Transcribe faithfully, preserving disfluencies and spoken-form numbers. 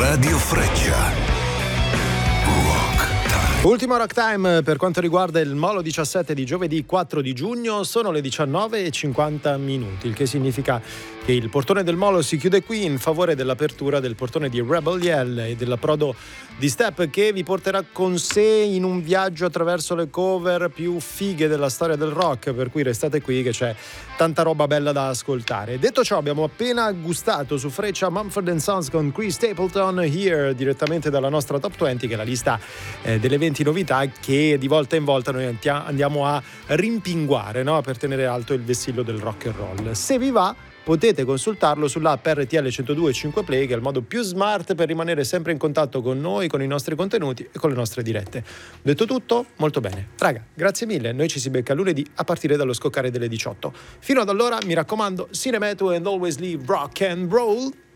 Radio Freccia. Ultimo Rock Time per quanto riguarda il Molo diciassette di giovedì quattro di giugno. Sono le diciannove e cinquanta minuti, il che significa che il portone del Molo si chiude qui in favore dell'apertura del portone di Rebel Yell e dell'approdo di Step, che vi porterà con sé in un viaggio attraverso le cover più fighe della storia del rock, per cui restate qui che c'è tanta roba bella da ascoltare. Detto ciò, abbiamo appena gustato su Freccia Mumford and Sons con Chris Stapleton Here, direttamente dalla nostra Top venti, che è la lista eh, delle venti novità che di volta in volta noi andiamo a rimpinguare, no? Per tenere alto il vessillo del rock and roll. Se vi va, potete consultarlo sull'app R T L centodue e cinque Play, che è il modo più smart per rimanere sempre in contatto con noi, con i nostri contenuti e con le nostre dirette. Detto tutto, molto bene. Raga, grazie mille. Noi ci si becca lunedì a partire dallo scoccare delle diciotto. Fino ad allora, mi raccomando, Cinemeto and always leave rock and roll.